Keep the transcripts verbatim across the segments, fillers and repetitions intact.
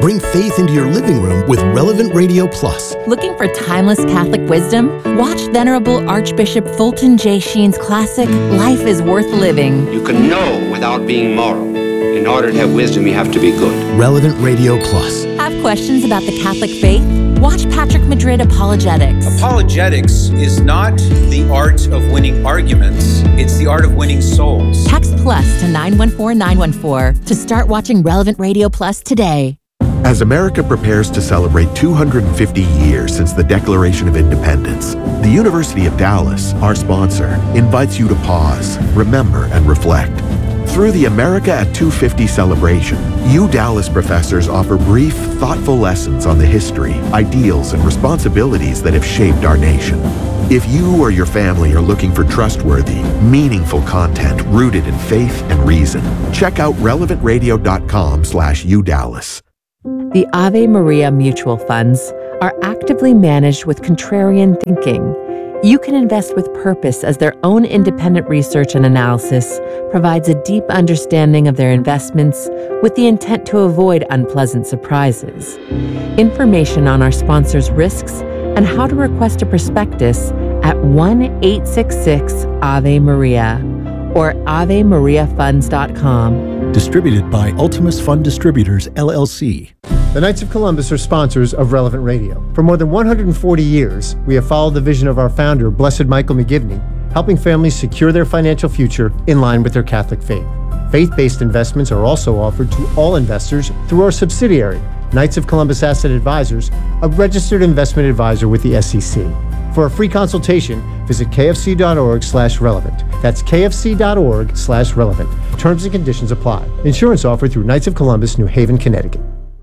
Bring faith into your living room with Relevant Radio Plus. Looking for timeless Catholic wisdom? Watch Venerable Archbishop Fulton J. Sheen's classic, Life is Worth Living. You can know without being moral. In order to have wisdom, you have to be good. Relevant Radio Plus. Have questions about the Catholic faith? Watch Patrick Madrid Apologetics. Apologetics is not the art of winning arguments, it's the art of winning souls. Text plus to nine one four nine one four to start watching Relevant Radio Plus today. As America prepares to celebrate two hundred fifty years since the Declaration of Independence, the University of Dallas, our sponsor, invites you to pause, remember, and reflect. Through the America at two fifty celebration, U Dallas professors offer brief, thoughtful lessons on the history, ideals, and responsibilities that have shaped our nation. If you or your family are looking for trustworthy, meaningful content rooted in faith and reason, check out relevant radio dot com slash U Dallas. The Ave Maria mutual funds are actively managed with contrarian thinking. You can invest with purpose as their own independent research and analysis provides a deep understanding of their investments with the intent to avoid unpleasant surprises. Information on our sponsors' risks and how to request a prospectus at one eight six six Ave Maria or ave maria funds dot com. Distributed by Ultimus Fund Distributors, L L C. The Knights of Columbus are sponsors of Relevant Radio. For more than one hundred forty years, we have followed the vision of our founder, Blessed Michael McGivney, helping families secure their financial future in line with their Catholic faith. Faith-based investments are also offered to all investors through our subsidiary, Knights of Columbus Asset Advisors, a registered investment advisor with the S E C. For a free consultation, visit kfc.org slash relevant. That's kfc.org slash relevant. Terms and conditions apply. Insurance offered through Knights of Columbus, New Haven, Connecticut.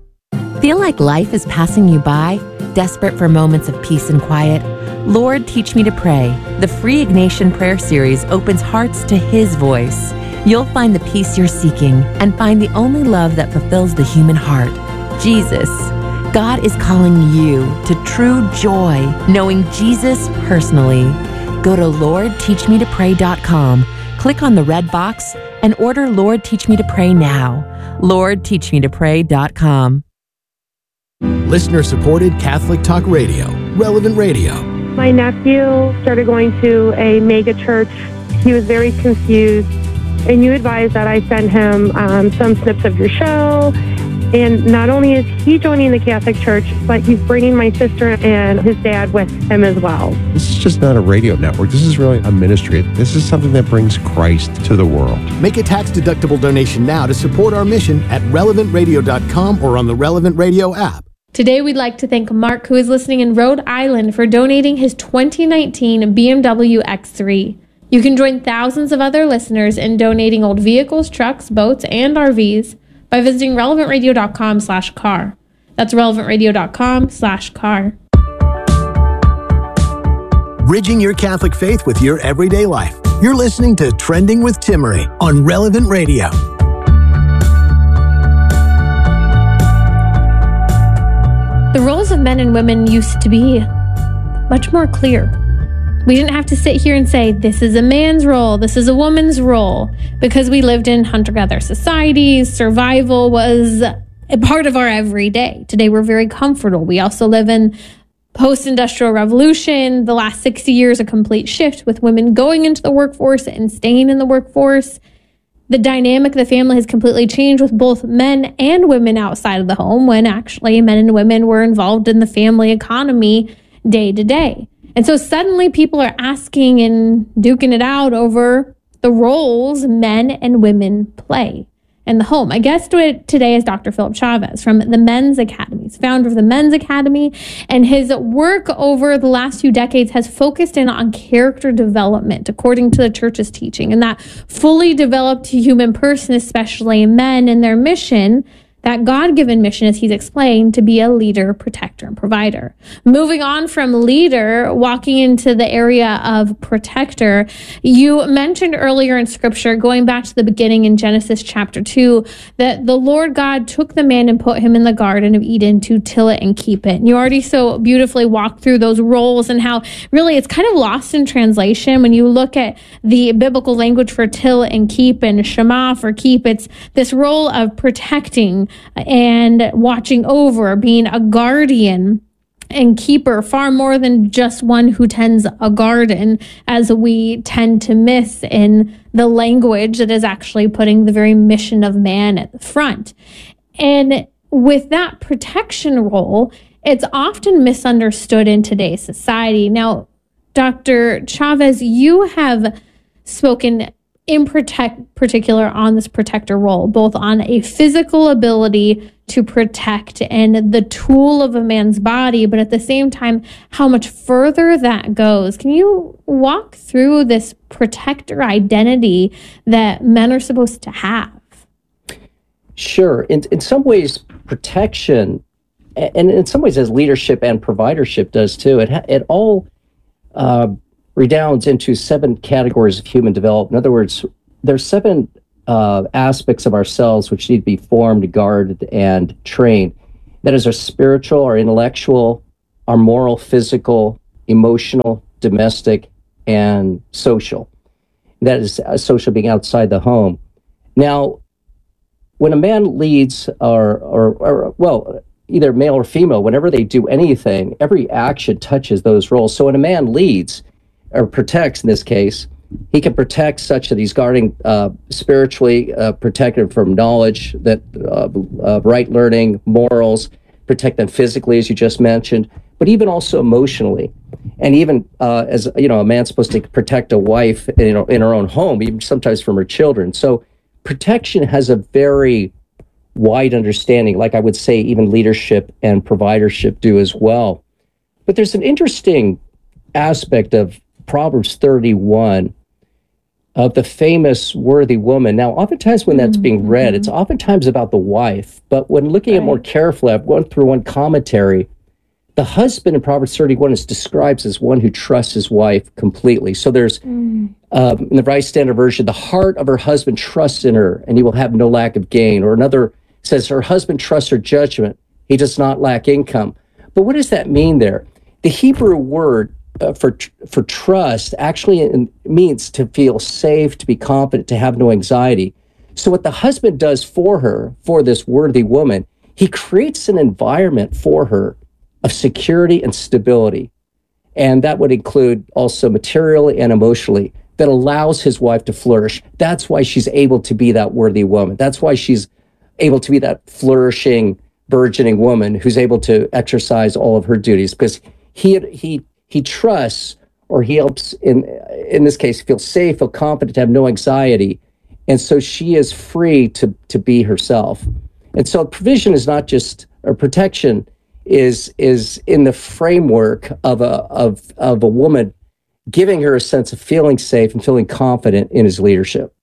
Feel like life is passing you by? Desperate for moments of peace and quiet? Lord, Teach Me to Pray. The free Ignatian prayer series opens hearts to His voice. You'll find the peace you're seeking and find the only love that fulfills the human heart, Jesus. God is calling you to true joy, knowing Jesus personally. Go to lord teach me to pray dot com, click on the red box, and order Lord Teach Me to Pray now. lord teach me to pray dot com. Listener-supported Catholic Talk Radio, Relevant Radio. My nephew started going to a mega church. He was very confused, and you advised that I send him um, some snips of your show. And not only is he joining the Catholic Church, but he's bringing my sister and his dad with him as well. This is just not a radio network. This is really a ministry. This is something that brings Christ to the world. Make a tax-deductible donation now to support our mission at relevant radio dot com or on the Relevant Radio app. Today, we'd like to thank Mark, who is listening in Rhode Island, for donating his twenty nineteen B M W X three. You can join thousands of other listeners in donating old vehicles, trucks, boats, and R Vs by visiting relevant radio dot com slash car. That's relevant radio dot com slash car. Bridging your Catholic faith with your everyday life. You're listening to Trending with Timmerie on Relevant Radio. The roles of men and women used to be much more clear. We didn't have to sit here and say, this is a man's role, this is a woman's role, because we lived in hunter-gatherer societies. Survival was a part of our everyday. Today, we're very comfortable. We also live in post-industrial revolution. The last sixty years, a complete shift with women going into the workforce and staying in the workforce. The dynamic of the family has completely changed with both men and women outside of the home, when actually men and women were involved in the family economy day to day. And so suddenly people are asking and duking it out over the roles men and women play in the home. My guest today is Doctor Philip Chavez from the Men's Academy. He's founder of the Men's Academy, and his work over the last few decades has focused in on character development according to the church's teaching, and that fully developed human person, especially men, and their mission, that God-given mission, as he's explained, to be a leader, protector, and provider. Moving on from leader, walking into the area of protector, you mentioned earlier in Scripture, going back to the beginning in Genesis chapter two, that the Lord God took the man and put him in the Garden of Eden to till it and keep it. And you already so beautifully walked through those roles and how really it's kind of lost in translation. When you look at the biblical language for till and keep and Shema for keep, it's this role of protecting, and watching over, being a guardian and keeper, far more than just one who tends a garden, as we tend to miss in the language that is actually putting the very mission of man at the front. And with that protection role, it's often misunderstood in today's society. Now, Doctor Chavez, you have spoken in protect, particular on this protector role, both on a physical ability to protect and the tool of a man's body, but at the same time, how much further that goes. Can you walk through this protector identity that men are supposed to have? Sure. In, in some ways, protection, and in some ways as leadership and providership does too, it, ha- it all uh, redounds into seven categories of human development. In other words, there's seven uh, aspects of ourselves which need to be formed, guarded, and trained. That is our spiritual, our intellectual, our moral, physical, emotional, domestic, and social. That is uh, social being outside the home. Now, when a man leads, or, or, or well, either male or female, whenever they do anything, every action touches those roles. So when a man leads, or protects in this case, he can protect such that he's guarding uh, spiritually, uh, protected from knowledge, that uh, uh, right learning, morals, protect them physically, as you just mentioned, but even also emotionally. And even uh, as, you know, a man's supposed to protect a wife in, you know, in her own home, even sometimes from her children. So protection has a very wide understanding, like I would say even leadership and providership do as well. But there's an interesting aspect of Proverbs thirty-one, of the famous worthy woman. Now, oftentimes when that's being read, it's oftentimes about the wife. But when looking at more carefully, I've gone through one commentary, the husband in Proverbs thirty-one is described as one who trusts his wife completely. So there's, mm. um, in the Rice Standard Version, the heart of her husband trusts in her, and he will have no lack of gain. Or another says, her husband trusts her judgment, he does not lack income. But what does that mean there? The Hebrew word uh, for for trust actually in, means to feel safe, to be confident, to have no anxiety. So what the husband does for her, for this worthy woman, he creates an environment for her of security and stability. And that would include also materially and emotionally, that allows his wife to flourish. That's why she's able to be that worthy woman. That's why she's able to be that flourishing, burgeoning woman who's able to exercise all of her duties, because he he he trusts, or he helps, in in this case, feel safe, feel confident, to have no anxiety. And so she is free to to be herself. And so provision is not just, or protection is is in the framework of a of of a woman giving her a sense of feeling safe and feeling confident in his leadership.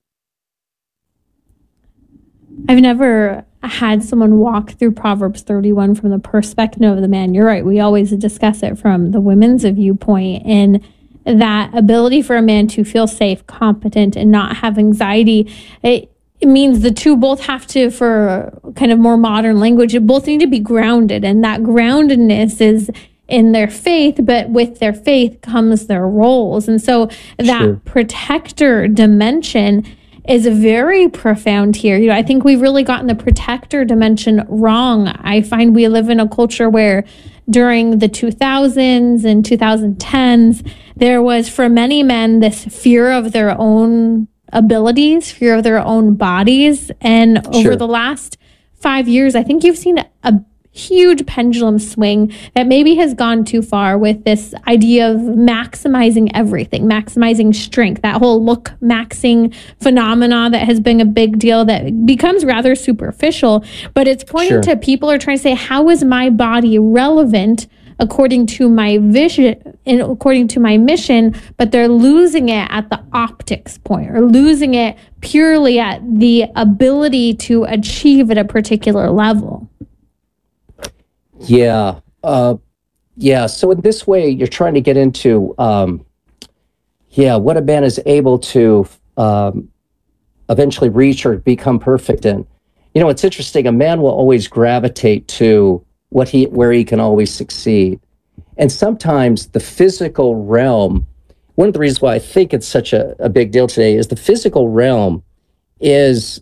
I've never had someone walk through Proverbs thirty-one from the perspective of the man. You're right. We always discuss it from the women's viewpoint, and that ability for a man to feel safe, competent, and not have anxiety. It, it means the two both have to, for kind of more modern language, both need to be grounded. And that groundedness is in their faith, but with their faith comes their roles. And so that sure. protector dimension is very profound here. You know, I think we've really gotten the protector dimension wrong. I find we live in a culture where during the two thousands and twenty tens, there was for many men this fear of their own abilities, fear of their own bodies. And over sure. the last five years, I think you've seen a huge pendulum swing that maybe has gone too far with this idea of maximizing everything, maximizing strength, that whole look maxing phenomena that has been a big deal that becomes rather superficial, but it's pointing sure. to people are trying to say, how is my body relevant according to my vision and according to my mission, but they're losing it at the optics point, or losing it purely at the ability to achieve at a particular level. Yeah. Uh, yeah. So in this way, you're trying to get into, um, yeah, what a man is able to um, eventually reach or become perfect in. You know, it's interesting. A man will always gravitate to what he, where he can always succeed. And sometimes the physical realm, one of the reasons why I think it's such a, a big deal today is the physical realm is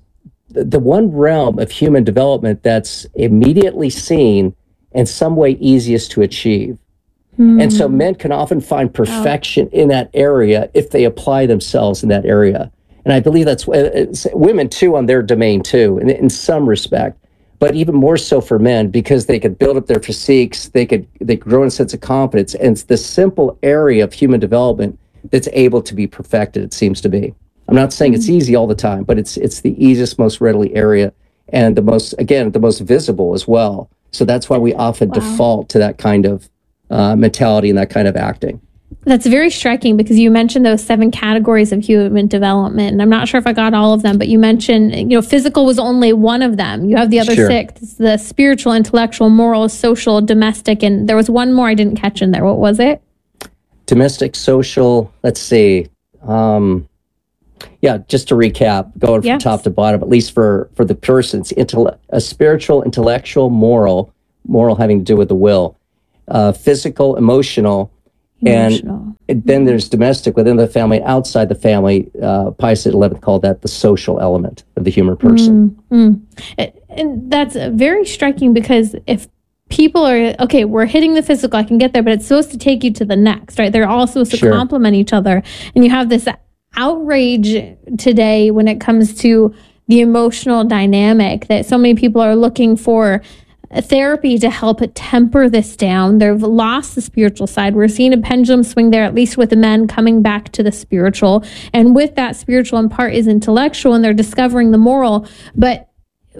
the, the one realm of human development that's immediately seen and some way easiest to achieve. Mm. And so men can often find perfection oh. in that area if they apply themselves in that area. And I believe that's uh, women too on their domain too, in, in some respect, but even more so for men because they could build up their physiques, they could they could grow in a sense of confidence, and it's the simple area of human development that's able to be perfected. It seems to be. I'm not saying it's easy all the time, but it's it's the easiest, most readily area, and the most again the most visible as well. So that's why we often wow. default to that kind of uh, mentality and that kind of acting. That's very striking because you mentioned those seven categories of human development. And I'm not sure if I got all of them, but you mentioned, you know, physical was only one of them. You have the other sure. six, the spiritual, intellectual, moral, social, domestic. And there was one more I didn't catch in there. What was it? Domestic, social, let's see. Um, yeah, just to recap, going from yes. top to bottom, at least for, for the person's intellect, a spiritual, intellectual, moral, moral having to do with the will, uh, physical, emotional, Emotional. And then there's domestic within the family, outside the family. Uh, Pius the eleventh called that the social element of the human person. Mm-hmm. And that's very striking because if people are, okay, we're hitting the physical, I can get there, but it's supposed to take you to the next, right? They're all supposed to sure. complement each other. And you have this outrage today when it comes to the emotional dynamic that so many people are looking for therapy to help temper this down. They've lost the spiritual side. We're seeing a pendulum swing there, at least with the men coming back to the spiritual. And with that spiritual in part is intellectual, and they're discovering the moral. But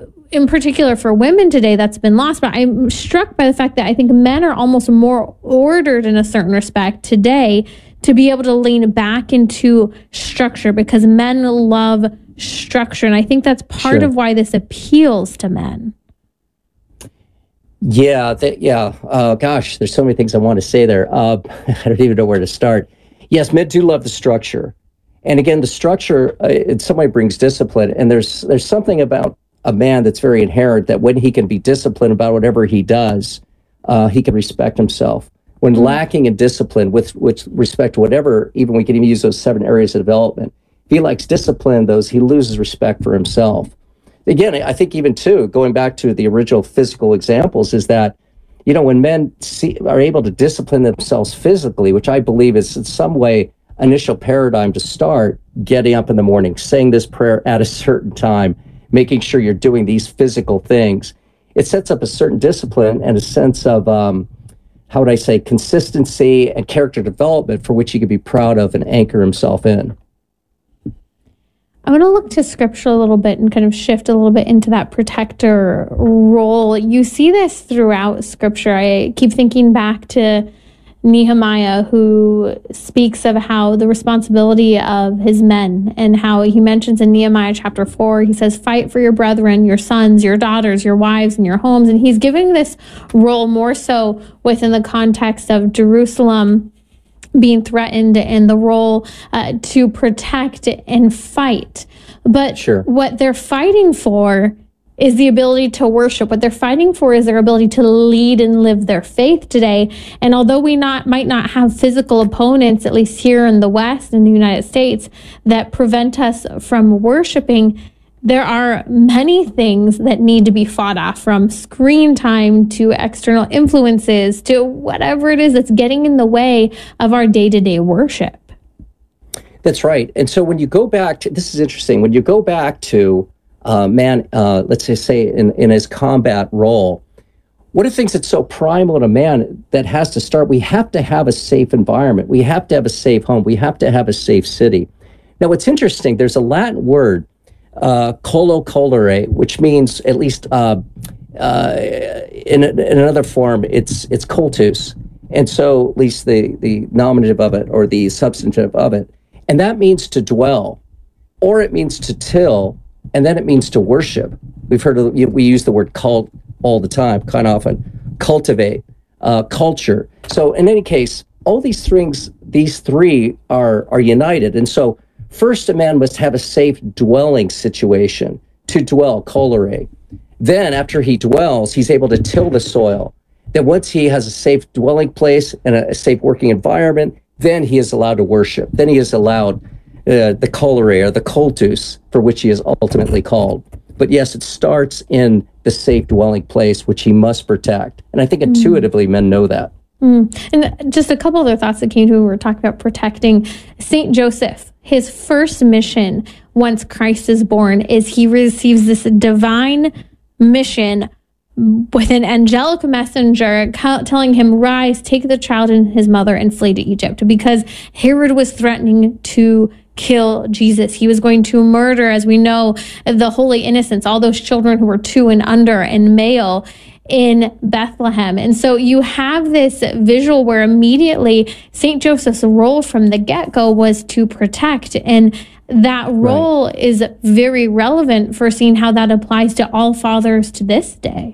in particular for women today, that's been lost. But I'm struck by the fact that I think men are almost more ordered in a certain respect today to be able to lean back into structure because men love structure. And I think that's part sure. of why this appeals to men. Yeah, th- yeah. Uh, gosh, there's so many things I want to say there. Uh, I don't even know where to start. Yes, men do love the structure, and again, the structure uh, in some way brings discipline. And there's there's something about a man that's very inherent that when he can be disciplined about whatever he does, uh, he can respect himself. When mm-hmm. lacking in discipline with with respect to whatever, even we can even use those seven areas of development. If he lacks discipline, those he loses respect for himself. Again, I think even too, going back to the original physical examples, is that, you know, when men see, are able to discipline themselves physically, which I believe is in some way initial paradigm to start getting up in the morning, saying this prayer at a certain time, making sure you're doing these physical things, it sets up a certain discipline and a sense of, um, how would I say, consistency and character development for which he could be proud of and anchor himself in. I want to look to scripture a little bit and kind of shift a little bit into that protector role. You see this throughout scripture. I keep thinking back to Nehemiah, who speaks of how the responsibility of his men and how he mentions in Nehemiah chapter four, he says, fight for your brethren, your sons, your daughters, your wives, and your homes. And he's giving this role more so within the context of Jerusalem being threatened and the role uh, to protect and fight. But sure. what they're fighting for is the ability to worship. What they're fighting for is their ability to lead and live their faith today. And although we not might not have physical opponents, at least here in the West, in the United States, that prevent us from worshiping, there are many things that need to be fought off, from screen time to external influences to whatever it is that's getting in the way of our day-to-day worship. That's right. And so when you go back to, this is interesting, when you go back to uh, man, uh, let's just say in, in his combat role, one of the things that's so primal in a man that has to start, we have to have a safe environment. We have to have a safe home. We have to have a safe city. Now, what's interesting, there's a Latin word, Uh, colo colere, which means, at least uh, uh, in, in another form, it's it's cultus, and so at least the the nominative of it or the substantive of it, and that means to dwell, or it means to till, and then it means to worship. We've heard of, we use the word cult all the time, kind of often, cultivate, uh, culture. So in any case, all these things, these three are are united, and so. First, a man must have a safe dwelling situation to dwell, colere. Then, after he dwells, he's able to till the soil. Then once he has a safe dwelling place and a, a safe working environment, then he is allowed to worship. Then he is allowed uh, the colere, or the cultus, for which he is ultimately called. But yes, it starts in the safe dwelling place, which he must protect. And I think intuitively mm. men know that. Mm. And just a couple other thoughts that came to when we were talking about protecting. Saint Joseph, his first mission once Christ is born is he receives this divine mission with an angelic messenger telling him, rise, take the child and his mother and flee to Egypt, because Herod was threatening to kill Jesus. He was going to murder, as we know, the holy innocents, all those children who were two and under and male in Bethlehem. And so you have this visual where immediately Saint Joseph's role from the get-go was to protect, and that role right. is very relevant for seeing how that applies to all fathers to this day.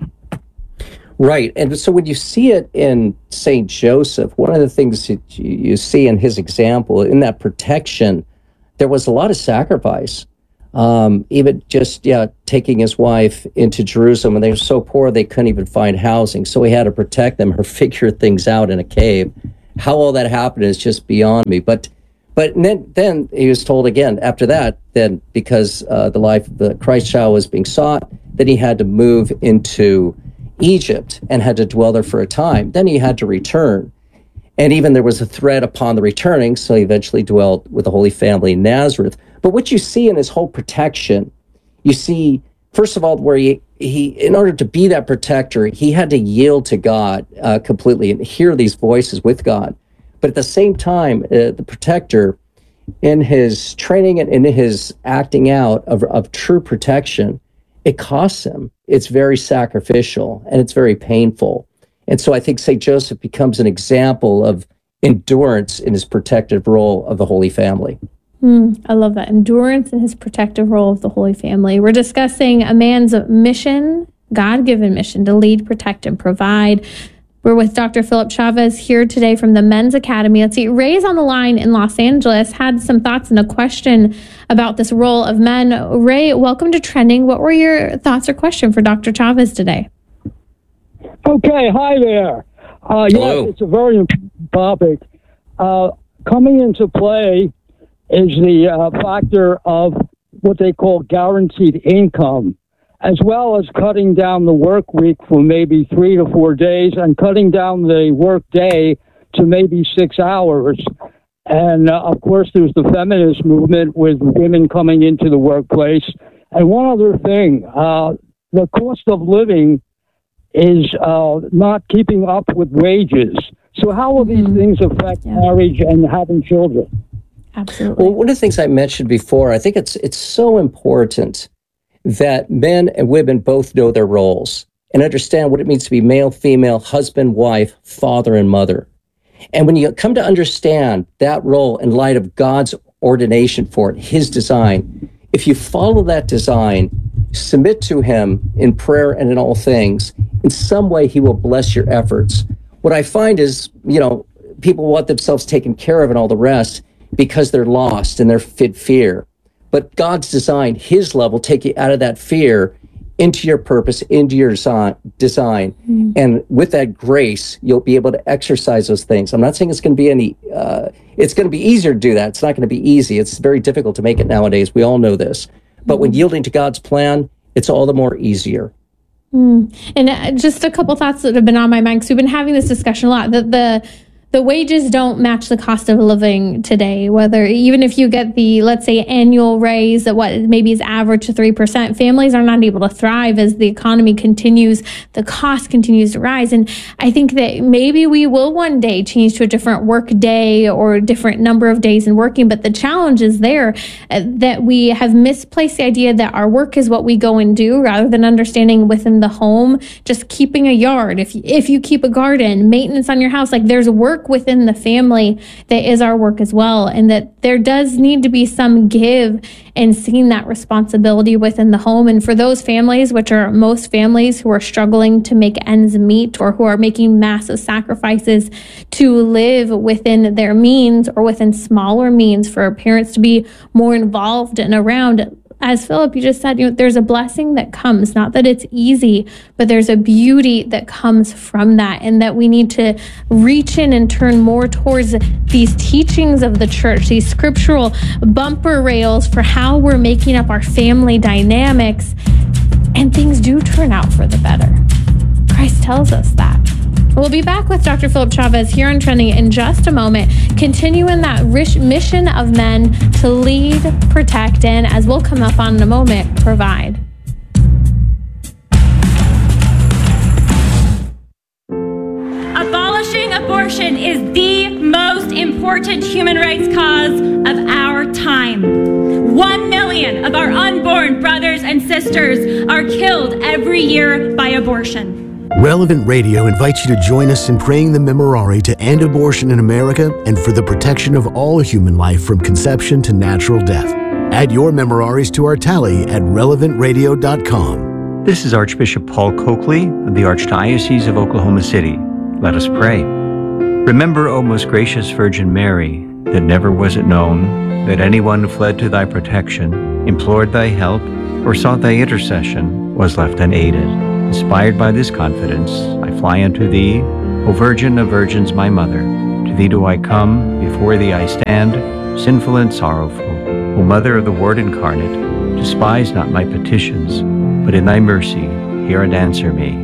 Right. And so when you see it in Saint Joseph, one of the things that you see in his example, in that protection, there was a lot of sacrifice. Um, even just, yeah, taking his wife into Jerusalem, and they were so poor they couldn't even find housing. So he had to protect them or figure things out in a cave. How all that happened is just beyond me. But but then, then he was told again, after that, then because uh, the life of the Christ child was being sought, then he had to move into Egypt and had to dwell there for a time. Then he had to return. And even there was a threat upon the returning, so he eventually dwelt with the Holy Family in Nazareth. But what you see in his whole protection, you see, first of all, where he, he in order to be that protector, he had to yield to God uh, completely and hear these voices with God. But at the same time, uh, the protector, in his training and in his acting out of, of true protection, it costs him. It's very sacrificial and it's very painful. And so I think Saint Joseph becomes an example of endurance in his protective role of the Holy Family. Mm, I love that. Endurance in his protective role of the Holy Family. We're discussing a man's mission, God-given mission, to lead, protect, and provide. We're with Doctor Philip Chavez here today from the Men's Academy. Let's see, Ray's on the line in Los Angeles, had some thoughts and a question about this role of men. Ray, welcome to Trending. What were your thoughts or question for Doctor Chavez today? Okay, hi there. Uh, yes, it's a very important topic. Uh, coming into play is the uh, factor of what they call guaranteed income, as well as cutting down the work week from maybe three to four days and cutting down the work day to maybe six hours. And uh, of course, there's the feminist movement with women coming into the workplace. And one other thing, uh, the cost of living is uh, not keeping up with wages. So how will these things affect yeah. marriage and having children? Absolutely. Well, one of the things I mentioned before, I think it's it's so important that men and women both know their roles and understand what it means to be male, female, husband, wife, father, and mother. And when you come to understand that role in light of God's ordination for it, his design, if you follow that design, submit to him in prayer and in all things, in some way he will bless your efforts. What I find is, you know, people want themselves taken care of and all the rest because they're lost and they're fit fear. But God's design, his love, will take you out of that fear into your purpose, into your design. design. Mm-hmm. And with that grace, you'll be able to exercise those things. I'm not saying it's going to be any, uh, it's going to be easier to do that. It's not going to be easy. It's very difficult to make it nowadays. We all know this. But mm-hmm. when yielding to God's plan, it's all the more easier. Mm. And uh, just a couple thoughts that have been on my mind, because we've been having this discussion a lot, that the The wages don't match the cost of living today, whether even if you get the, let's say, annual raise that what maybe is average to three percent, families are not able to thrive as the economy continues, the cost continues to rise. And I think that maybe we will one day change to a different work day or a different number of days in working, but the challenge is there uh, that we have misplaced the idea that our work is what we go and do rather than understanding within the home, just keeping a yard. If, if you keep a garden, maintenance on your house, like there's work within the family that is our work as well, and that there does need to be some give and seeing that responsibility within the home. And for those families, which are most families who are struggling to make ends meet or who are making massive sacrifices to live within their means or within smaller means, for parents to be more involved and around, as Philip, you just said, you know, there's a blessing that comes, not that it's easy, but there's a beauty that comes from that, and that we need to reach in and turn more towards these teachings of the church, these scriptural bumper rails for how we're making up our family dynamics, and things do turn out for the better. Christ tells us that. We'll be back with Doctor Philip Chavez here on Trending in just a moment, continuing that rich mission of men to lead, protect, and, as we'll come up on in a moment, provide. Abolishing abortion is the most important human rights cause of our time. One million of our unborn brothers and sisters are killed every year by abortion. Relevant Radio invites you to join us in praying the Memorare to end abortion in America and for the protection of all human life from conception to natural death. Add your Memoraries to our tally at relevant radio dot com. This is Archbishop Paul Coakley of the Archdiocese of Oklahoma City. Let us pray. Remember, O most gracious Virgin Mary, that never was it known that anyone who fled to thy protection, implored thy help, or sought thy intercession was left unaided. Inspired by this confidence, I fly unto thee, O Virgin of Virgins, my Mother. To thee do I come, before thee I stand, sinful and sorrowful. O Mother of the Word incarnate, despise not my petitions, but in thy mercy hear and answer me.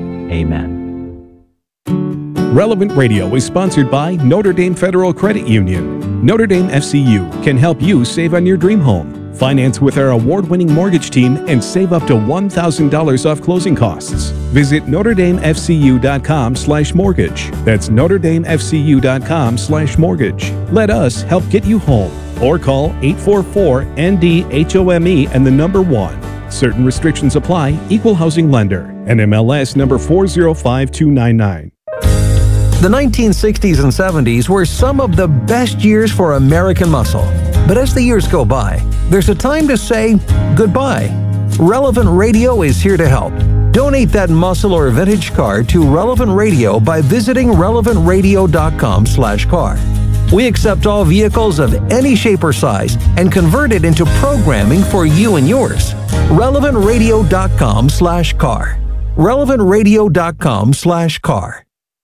Amen. Relevant Radio is sponsored by Notre Dame Federal Credit Union. Notre Dame F C U can help you save on your dream home. Finance with our award-winning mortgage team and save up to one thousand dollars off closing costs. Visit Notre Dame F C U dot com slash mortgage. That's Notre Dame F C U dot com slash mortgage. Let us help get you home. Or call eight four four N D H O M E and the number one. Certain restrictions apply. Equal housing lender. N M L S number four zero five two nine nine. The nineteen sixties and seventies were some of the best years for American muscle. But as the years go by, there's a time to say goodbye. Relevant Radio is here to help. Donate that muscle or vintage car to Relevant Radio by visiting relevant radio dot com slash car. We accept all vehicles of any shape or size and convert it into programming for you and yours. relevant radio dot com slash car. relevant radio dot com slash car.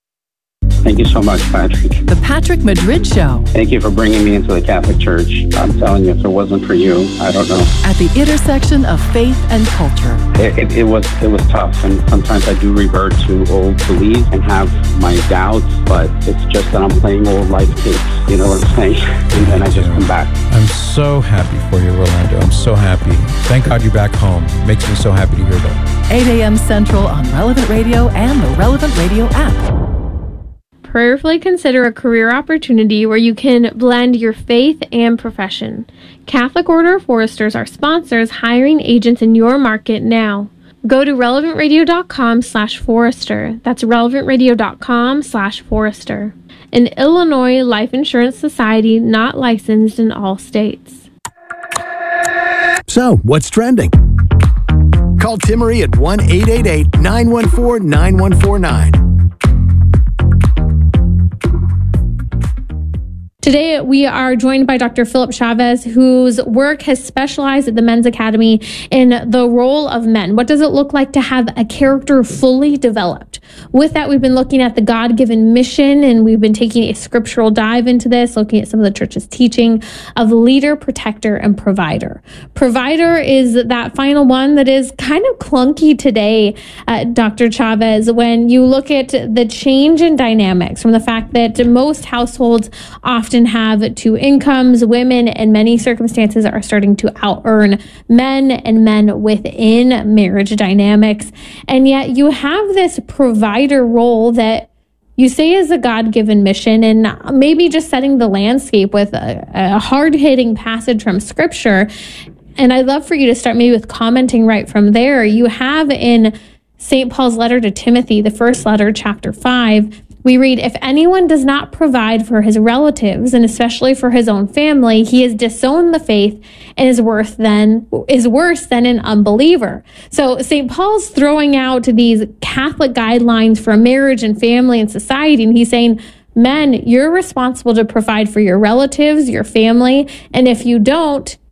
Thank you so much, Patrick. The Patrick Madrid Show. Thank you for bringing me into the Catholic Church. I'm telling you, if it wasn't for you, I don't know. At the intersection of faith and culture. It, it, it was it was tough, and sometimes I do revert to old beliefs and have my doubts, but it's just that I'm playing old life tapes, you know what I'm saying? And then I just come back. I'm so happy for you, Rolando. I'm so happy. Thank God you're back home. Makes me so happy to hear that. eight a.m. Central on Relevant Radio and the Relevant Radio app. Prayerfully consider a career opportunity where you can blend your faith and profession. Catholic Order of Foresters are sponsors hiring agents in your market now. Go to relevant radio dot com slash forester. That's relevant radio dot com slash forester. An Illinois Life Insurance Society not licensed in all states. So, what's trending? Call Timmery at one eight eight eight, nine one four, nine one four nine. Today, we are joined by Doctor Philip Chavez, whose work has specialized at the Men's Academy in the role of men. What does it look like to have a character fully developed? With that, we've been looking at the God-given mission, and we've been taking a scriptural dive into this, looking at some of the church's teaching of leader, protector, and provider. Provider is that final one that is kind of clunky today, uh, Doctor Chavez, when you look at the change in dynamics from the fact that most households often have two incomes. Women in many circumstances are starting to out-earn men and men within marriage dynamics. And yet you have this provider role that you say is a God-given mission, and maybe just setting the landscape with a, a hard-hitting passage from Scripture. And I'd love for you to start maybe with commenting right from there. You have in Saint Paul's letter to Timothy, the first letter, chapter five, we read, if anyone does not provide for his relatives, and especially for his own family, he has disowned the faith and is worse than is worse than an unbeliever. So Saint Paul's throwing out these Catholic guidelines for marriage and family and society, and he's saying, men, you're responsible to provide for your relatives, your family, and if you don't,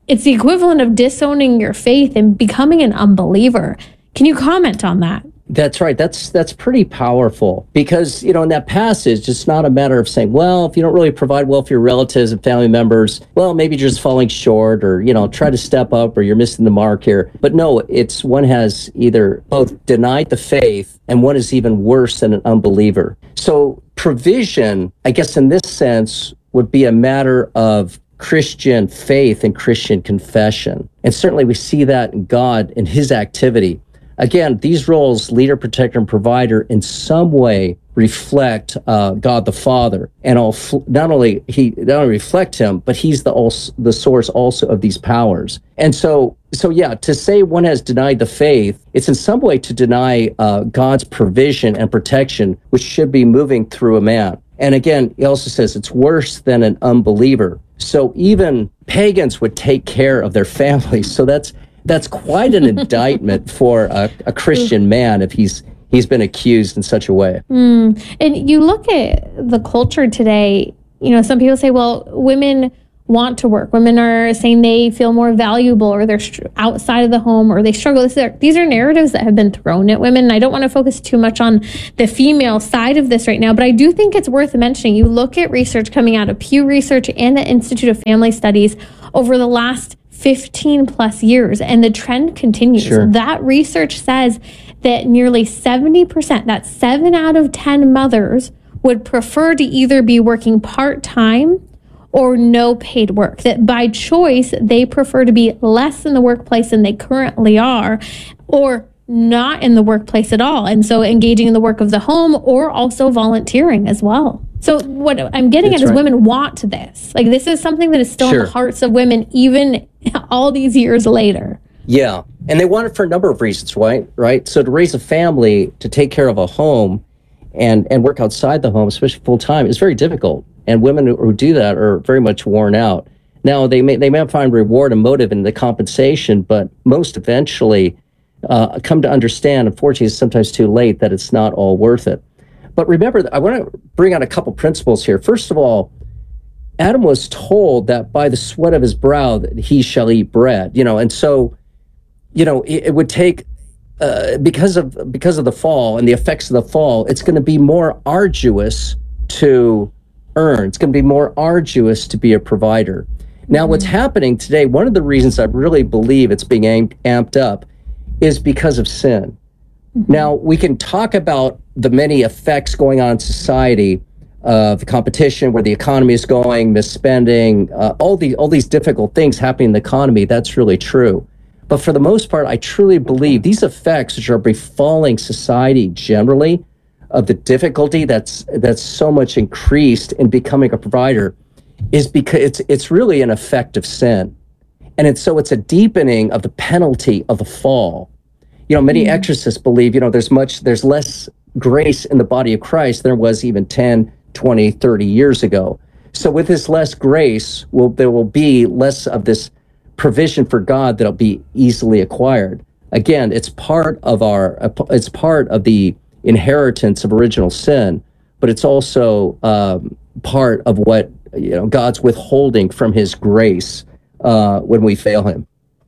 it's the equivalent of disowning your faith and becoming an unbeliever. Can you comment on that? That's right. That's that's pretty powerful because, you know, in that passage, it's not a matter of saying, well, if you don't really provide well for your relatives and family members, well, maybe you're just falling short or, you know, try to step up or you're missing the mark here. But no, it's one has either both denied the faith and one is even worse than an unbeliever. So provision, I guess in this sense, would be a matter of Christian faith and Christian confession. And certainly we see that in God in his activity. Again, these roles, leader, protector, and provider, in some way reflect uh, God the Father, and all, not only he not only reflect him, but he's the also, the source also of these powers. And so, so yeah, to say one has denied the faith, it's in some way to deny uh, God's provision and protection, which should be moving through a man. And again, he also says it's worse than an unbeliever. So even pagans would take care of their families. So that's That's quite an indictment for a, a Christian man if he's he's been accused in such a way. Mm. And you look at the culture today, you know, some people say, well, women want to work. Women are saying they feel more valuable or they're str- outside of the home or they struggle. This are, these are narratives that have been thrown at women. And I don't want to focus too much on the female side of this right now, but I do think it's worth mentioning. You look at research coming out of Pew Research and the Institute of Family Studies over the last fifteen plus years, and the trend continues. Sure. That research says that nearly seventy percent, that's seven out of ten mothers, would prefer to either be working part-time or no paid work. That by choice, they prefer to be less in the workplace than they currently are, or not in the workplace at all. And so engaging in the work of the home or also volunteering as well. So what I'm getting That's at is right. women want this. Like this is something that is still Sure. in the hearts of women even all these years later. Yeah. And they want it for a number of reasons, right? Right. So to raise a family, to take care of a home and, and work outside the home, especially full time, is very difficult. And women who, who do that are very much worn out. Now they may they may find reward and motive in the compensation, but most eventually uh, come to understand, unfortunately, it's sometimes too late, that it's not all worth it. But remember, I want to bring out a couple principles here. First of all, Adam was told that by the sweat of his brow that he shall eat bread. You know, and so, you know, it, it would take uh, because of because of the fall and the effects of the fall. It's going to be more arduous to earn. It's going to be more arduous to be a provider. Now, mm-hmm. what's happening today? One of the reasons I really believe it's being amped, amped up is because of sin. Mm-hmm. Now, we can talk about the many effects going on in society of the competition, where the economy is going, misspending, uh, all the all these difficult things happening in the economy. That's really true. But for the most part, I truly believe these effects, which are befalling society generally, of the difficulty that's that's so much increased in becoming a provider, is because it's it's really an effect of sin, and it's so it's a deepening of the penalty of the fall. You know, many mm-hmm. exorcists believe, you know, there's much there's less grace in the body of Christ than there was even ten, twenty, thirty years ago. So with this less grace, will there will be less of this provision for God that'll be easily acquired. Again, it's part of our it's part of the inheritance of original sin, but it's also um, part of what, you know, God's withholding from his grace uh, when we fail him.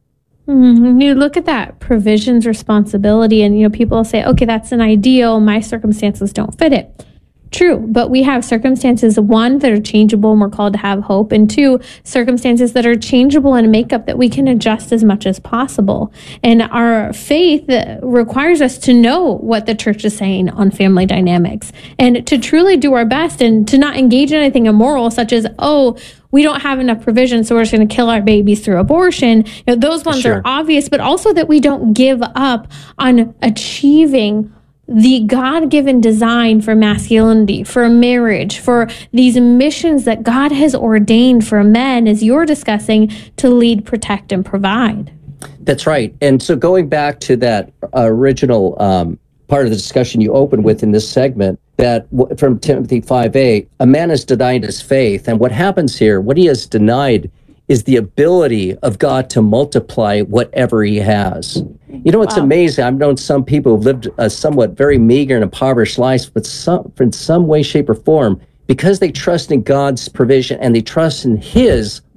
Mm-hmm. You look at that provisions responsibility, and, you know, people say, okay, that's an ideal. My circumstances don't fit it. True, but we have circumstances, one, that are changeable and we're called to have hope, and two, circumstances that are changeable in makeup that we can adjust as much as possible. And our faith requires us to know what the church is saying on family dynamics and to truly do our best and to not engage in anything immoral, such as, oh, we don't have enough provision, so we're just going to kill our babies through abortion. You know, those ones Sure. are obvious, but also that we don't give up on achieving the God-given design for masculinity, for marriage, for these missions that God has ordained for men, as you're discussing, to lead, protect, and provide. That's right. And so going back to that original um, part of the discussion you opened with in this segment, that w- from Timothy five eight, a man has denied his faith. And what happens here, what he has denied is the ability of God to multiply whatever he has. You know, it's wow. amazing. I've known some people who've lived a somewhat very meager and impoverished lives, but some, in some way, shape, or form, because they trust in God's provision and they trust in his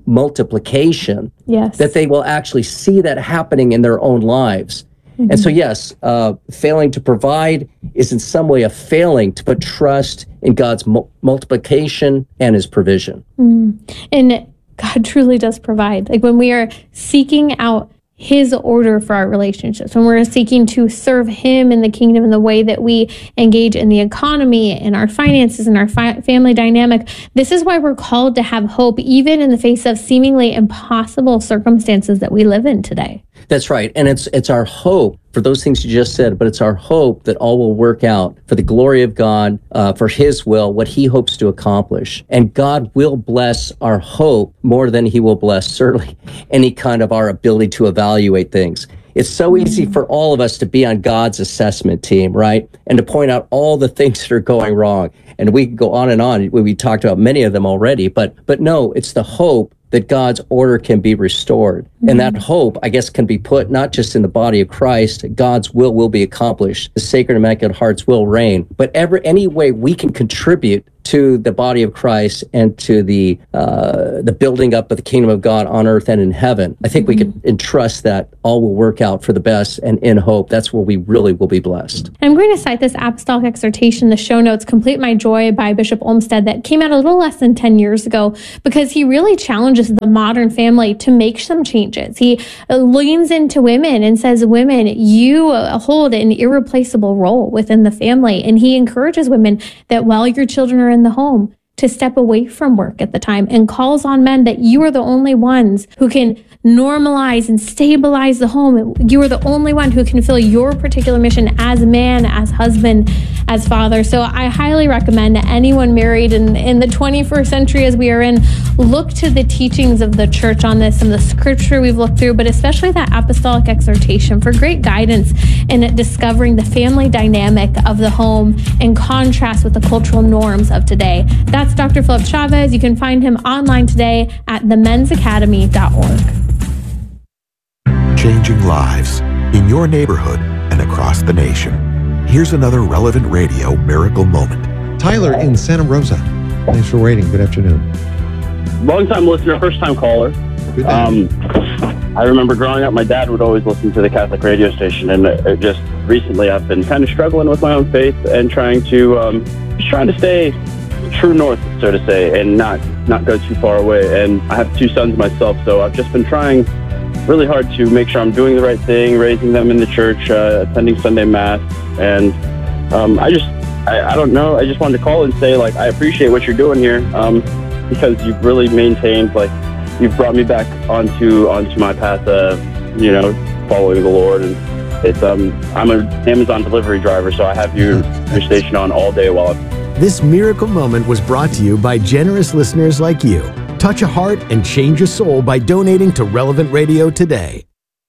multiplication, yes. that they will actually see that happening in their own lives. Mm-hmm. And so, yes, uh, failing to provide is in some way a failing to put trust in God's mu- multiplication and his provision. Mm. And God truly does provide. Like when we are seeking out his order for our relationships, when we're seeking to serve him in the kingdom in the way that we engage in the economy and our finances and our fi- family dynamic, this is why we're called to have hope, even in the face of seemingly impossible circumstances that we live in today. That's right. And it's it's our hope for those things you just said, but it's our hope that all will work out for the glory of God, uh, for his will, what he hopes to accomplish. And God will bless our hope more than he will bless certainly any kind of our ability to evaluate things. It's so easy for all of us to be on God's assessment team, right? And to point out all the things that are going wrong. And we can go on and on. We talked about many of them already, but but no, it's the hope that God's order can be restored. Mm-hmm. And that hope, I guess, can be put not just in the body of Christ, God's will will be accomplished, the Sacred Immaculate Hearts will reign, but every, any way we can contribute to the body of Christ and to the uh, the building up of the kingdom of God on earth and in heaven. I think mm-hmm. we can entrust that all will work out for the best, and in hope, that's where we really will be blessed. I'm going to cite this apostolic exhortation, the show notes, Complete My Joy by Bishop Olmsted, that came out a little less than ten years ago, because he really challenges the modern family to make some changes. He leans into women and says, women, you hold an irreplaceable role within the family. And he encourages women that while your children are in the home, to step away from work at the time, and calls on men that you are the only ones who can normalize and stabilize the home. You are the only one who can fill your particular mission as man, as husband, as father. So I highly recommend that anyone married in, in the twenty-first century as we are in, look to the teachings of the church on this and the scripture we've looked through, but especially that apostolic exhortation for great guidance in discovering the family dynamic of the home in contrast with the cultural norms of today. That's Doctor Philip Chavez. You can find him online today at the men's academy dot org. Changing lives in your neighborhood and across the nation. Here's another Relevant Radio miracle moment. Tyler in Santa Rosa. Thanks for waiting. Good afternoon. Long-time listener, first-time caller. Um, I remember growing up, my dad would always listen to the Catholic radio station, and uh, just recently I've been kind of struggling with my own faith and trying to um, just trying to stay true north, so to say, and not not go too far away. And I have two sons myself, so I've just been trying really hard to make sure I'm doing the right thing, raising them in the church, uh, attending Sunday Mass, and um, I just, I, I don't know, I just wanted to call and say, like, I appreciate what you're doing here, um, because you've really maintained, like, you've brought me back onto onto my path of, you know, following the Lord. And it's um, I'm an Amazon delivery driver, so I have your, your station on all day while I'm... This miracle moment was brought to you by generous listeners like you. Touch a heart and change a soul by donating to Relevant Radio today.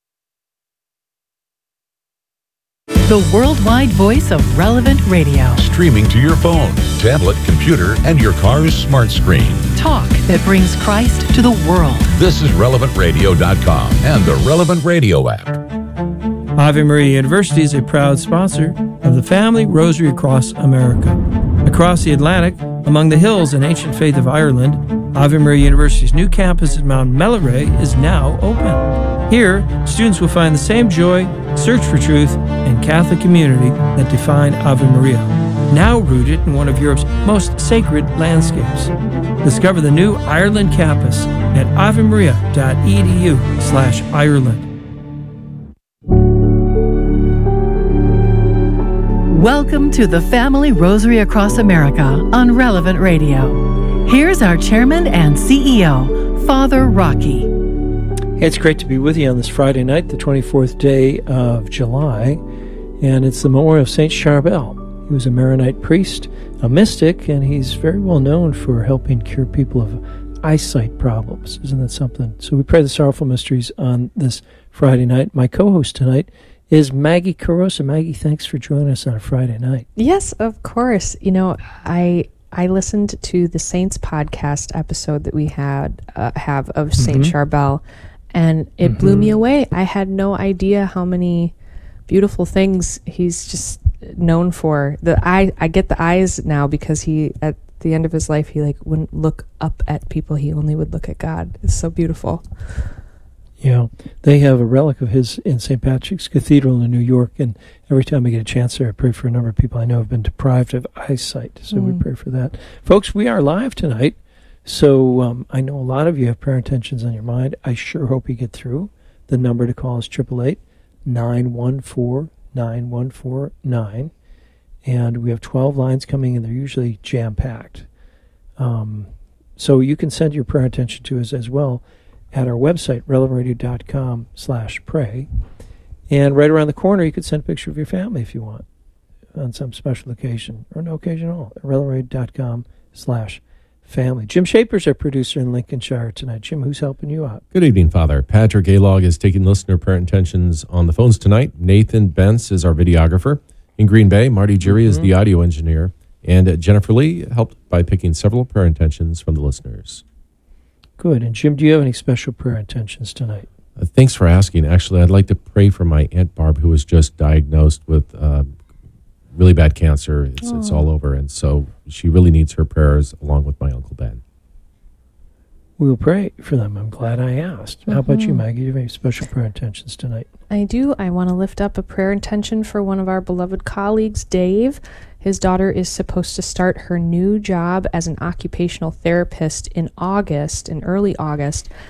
The worldwide voice of Relevant Radio. Streaming to your phone, tablet, computer, and your car's smart screen. Talk that brings Christ to the world. This is relevant radio dot com and the Relevant Radio app. Ave Maria University is a proud sponsor of the Family Rosary Across America. Across the Atlantic, among the hills and ancient faith of Ireland, Ave Maria University's new campus at Mount Melleray is now open. Here, students will find the same joy, search for truth, and Catholic community that define Ave Maria, now rooted in one of Europe's most sacred landscapes. Discover the new Ireland campus at avemaria.edu slash Ireland. Welcome to the Family Rosary Across America on Relevant Radio. Here's our chairman and C E O, Father Rocky. It's great to be with you on this Friday night, the twenty-fourth day of July, and it's the memorial of Saint Charbel. He was a Maronite priest, a mystic, and he's very well known for helping cure people of eyesight problems. Isn't that something? So we pray the sorrowful mysteries on this Friday night. My co-host tonight is Maggie Carosa. Maggie, thanks for joining us on a Friday night. Yes, of course. You know, I I listened to the Saints podcast episode that we had uh, have of Saint mm-hmm. Charbel, and it mm-hmm. blew me away. I had no idea how many beautiful things he's just known for. The eye, I get the eyes now because he, at the end of his life, he like wouldn't look up at people. He only would look at God. It's so beautiful. Yeah, they have a relic of his in Saint Patrick's Cathedral in New York, and every time I get a chance there, I pray for a number of people I know have been deprived of eyesight, so mm. we pray for that. Folks, we are live tonight, so um, I know a lot of you have prayer intentions on your mind. I sure hope you get through. The number to call is eight eight eight, nine one four, nine one four nine, and we have twelve lines coming, and they're usually jam-packed. Um, so you can send your prayer intention to us as well at our website, relevant radio dot com slash pray. And right around the corner, you could send a picture of your family if you want on some special occasion, or no occasion at all, at relevant radio dot com slash family. Jim Shaper's our producer in Lincolnshire tonight. Jim, who's helping you out? Good evening, Father. Patrick Alog is taking listener prayer intentions on the phones tonight. Nathan Bentz is our videographer. In Green Bay, Marty Jury mm-hmm. is the audio engineer. And uh, Jennifer Lee helped by picking several prayer intentions from the listeners. Good. And Jim, do you have any special prayer intentions tonight? Uh, thanks for asking. Actually, I'd like to pray for my Aunt Barb, who was just diagnosed with uh, really bad cancer. It's, it's all over. And so she really needs her prayers along with my Uncle Ben. We'll pray for them. I'm glad I asked. Mm-hmm. How about you, Maggie? Do you have any special prayer intentions tonight? I do. I want to lift up a prayer intention for one of our beloved colleagues, Dave. His daughter is supposed to start her new job as an occupational therapist in August, in early August.